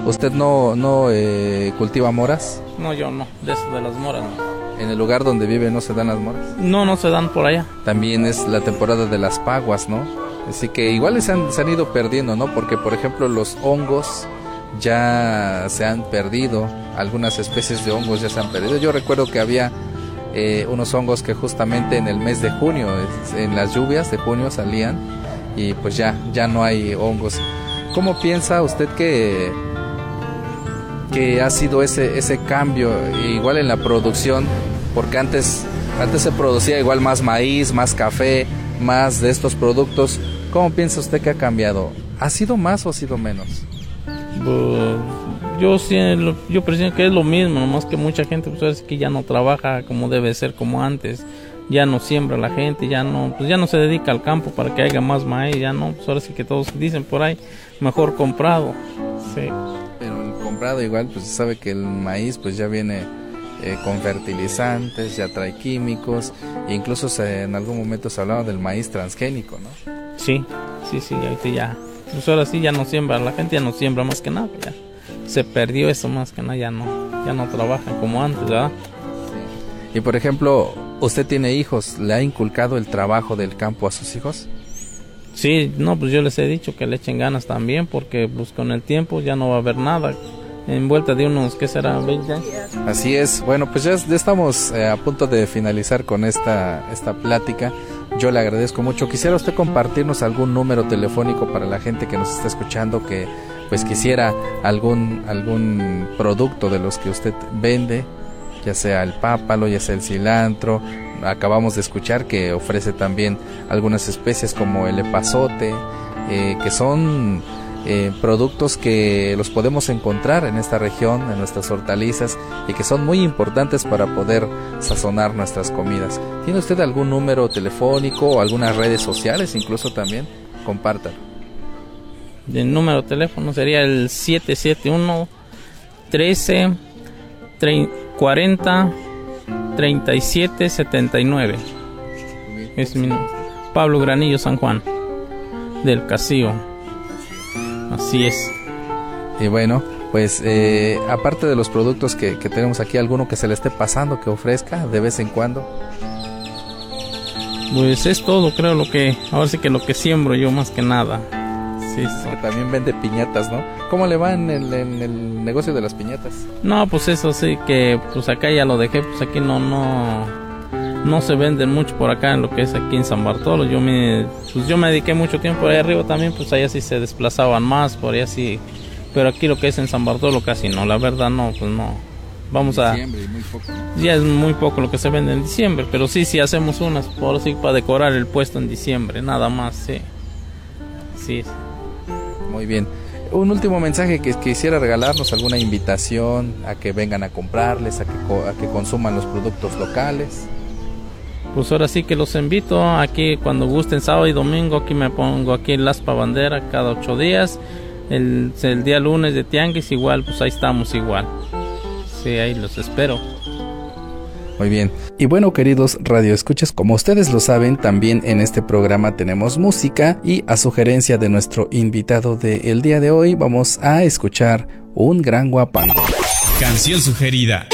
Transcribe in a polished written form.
¿Usted no cultiva moras? No, yo no, de eso de las moras no. ¿En el lugar donde vive no se dan las moras? No se dan por allá. También es la temporada de las paguas, ¿no? Así que igual se han ido perdiendo, ¿no? Porque, por ejemplo, los hongos ya se han perdido, algunas especies de hongos ya se han perdido. Yo recuerdo que había unos hongos que justamente en el mes de junio, en las lluvias de junio salían, y pues ya no hay hongos. ¿Cómo piensa usted que ha sido ese cambio igual en la producción? Porque antes se producía igual más maíz, más café, más de estos productos. ¿Cómo piensa usted que ha cambiado? ¿Ha sido más o ha sido menos? Yo presiento que es lo mismo, nomás que mucha gente pues que ya no trabaja como debe ser, como antes. Ya no siembra la gente, ya no se dedica al campo para que haya más maíz, ya no, pues ahora sí que todos dicen por ahí, mejor comprado. Sí. Pero el comprado igual, pues se sabe que el maíz pues ya viene con fertilizantes, ya trae químicos, e incluso en algún momento se hablaba del maíz transgénico, ¿no? Sí, ahorita ya, pues ahora sí ya no siembra, la gente ya no siembra más que nada, ya se perdió eso más que nada, ya no trabajan como antes, ¿verdad? Sí. Y por ejemplo, ¿usted tiene hijos? ¿Le ha inculcado el trabajo del campo a sus hijos? Sí, no, pues yo les he dicho que le echen ganas también, porque pues con el tiempo ya no va a haber nada, en vuelta de unos, ¿qué será? 20 años. Así es. Bueno, pues ya estamos a punto de finalizar con esta plática. Yo le agradezco mucho. ¿Quisiera usted compartirnos algún número telefónico para la gente que nos está escuchando que pues quisiera algún producto de los que usted vende, ya sea el pápalo, ya sea el cilantro? Acabamos de escuchar que ofrece también algunas especies como el epazote, que son productos que los podemos encontrar en esta región, en nuestras hortalizas, y que son muy importantes para poder sazonar nuestras comidas. ¿Tiene usted algún número telefónico o algunas redes sociales incluso también? Compártalo. El número de teléfono sería el 771 13 40 37 79. Es mi nombre. Pablo Granillo San Juan, del Casillo. Así es. Y bueno, pues aparte de los productos que tenemos aquí, ¿alguno que se le esté pasando, que ofrezca de vez en cuando? Pues es todo, creo, ahora sí que lo que siembro yo más que nada. Sí. Que también vende piñatas, ¿no? ¿Cómo le va en el negocio de las piñatas? No, pues eso sí, que pues acá ya lo dejé, pues aquí no se venden mucho por acá en lo que es aquí en San Bartolo. Yo me dediqué mucho tiempo por ahí arriba también, pues allá sí se desplazaban más, por allá sí, pero aquí lo que es en San Bartolo casi no, la verdad no, pues no. Vamos a diciembre, muy poco, ¿no? Ya es muy poco lo que se vende en diciembre, pero sí hacemos unas por así para decorar el puesto en diciembre, nada más, sí. Sí. Muy bien. Un último mensaje que quisiera regalarnos, alguna invitación a que vengan a comprarles, a que consuman los productos locales. Pues ahora sí que los invito aquí cuando gusten, sábado y domingo. Aquí me pongo aquí en Laspa Bandera cada 8 días. El día lunes de tianguis igual, pues ahí estamos igual. Sí, ahí los espero. Muy bien. Y bueno, queridos radioescuchas, como ustedes lo saben, también en este programa tenemos música, y a sugerencia de nuestro invitado del día de hoy vamos a escuchar un gran guapango. Canción sugerida.